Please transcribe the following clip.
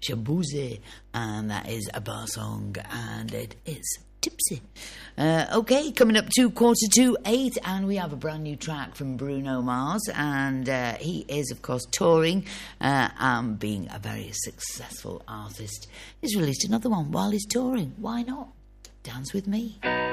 Chabuze, and that is a bar song, and it is Tipsy. Okay, coming up to 7:45, and we have a brand new track from Bruno Mars, and he is, of course, touring and being a very successful artist. He's released another one while he's touring. Why not? Dance with me.